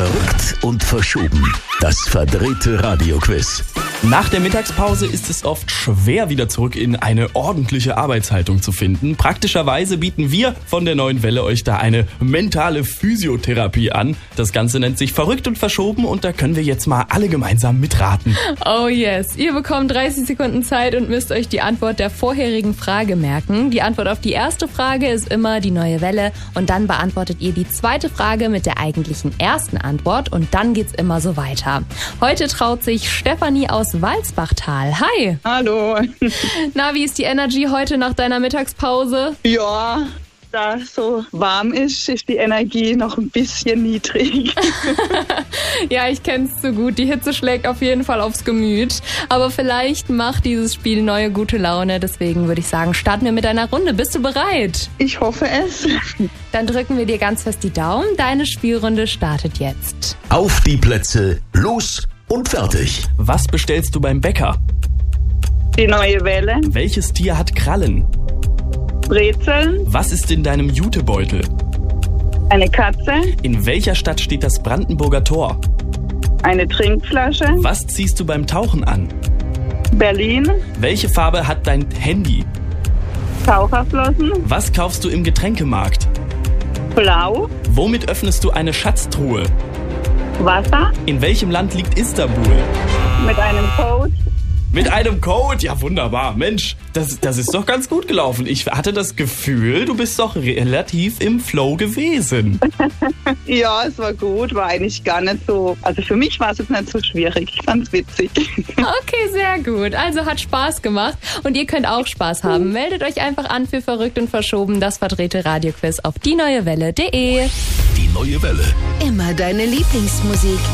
Verrückt und verschoben. Das verdrehte Radioquiz. Nach der Mittagspause ist es oft schwer, wieder zurück in eine ordentliche Arbeitshaltung zu finden. Praktischerweise bieten wir von der Neuen Welle euch da eine mentale Physiotherapie an. Das Ganze nennt sich Verrückt und verschoben und da können wir jetzt mal alle gemeinsam mitraten. Oh yes, ihr bekommt 30 Sekunden Zeit und müsst euch die Antwort der vorherigen Frage merken. Die Antwort auf die erste Frage ist immer die Neue Welle und dann beantwortet ihr die zweite Frage mit der eigentlichen ersten Antwort und dann geht's immer so weiter. Heute traut sich Stefanie aus Walsbachtal. Hi! Hallo. Na, wie ist die Energy heute nach deiner Mittagspause? Ja, da es so warm ist die Energie noch ein bisschen niedrig. Ja, ich kenn's so gut. Die Hitze schlägt auf jeden Fall aufs Gemüt. Aber vielleicht macht dieses Spiel neue gute Laune. Deswegen würde ich sagen, starten wir mit einer Runde. Bist du bereit? Ich hoffe es. Dann drücken wir dir ganz fest die Daumen. Deine Spielrunde startet jetzt. Auf die Plätze, los und fertig. Was bestellst du beim Bäcker? Die Neue Welle, Welches Tier hat Krallen? Brezeln, Was ist in deinem Jutebeutel? eine Katze, In welcher Stadt steht das Brandenburger Tor? eine Trinkflasche, Was ziehst du beim Tauchen an? Berlin, Welche Farbe hat dein Handy? Taucherflossen, Was kaufst du im Getränkemarkt? Blau, Womit öffnest du eine Schatztruhe? Wasser, In welchem Land liegt Istanbul? mit einem Code. Mit einem Code? Ja, wunderbar. Mensch, das ist doch ganz gut gelaufen. Ich hatte das Gefühl, du bist doch relativ im Flow gewesen. Ja, es war gut, war eigentlich gar nicht so, also für mich war es jetzt nicht so schwierig. Ich fand's witzig. Okay, sehr gut. Also hat Spaß gemacht und ihr könnt auch Spaß haben. Meldet euch einfach an für Verrückt und Verschoben, das verdrehte Radioquiz auf dieneuewelle.de. Die Neue Welle. Immer deine Lieblingsmusik.